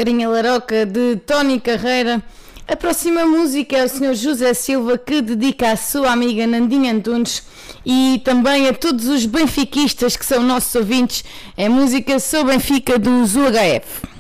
Carinha Laroca de Tony Carreira. A próxima música é o Sr. José Silva, que dedica à sua amiga Nandinha Antunes e também a todos os benfiquistas que são nossos ouvintes. É música Sou Benfica dos UHF.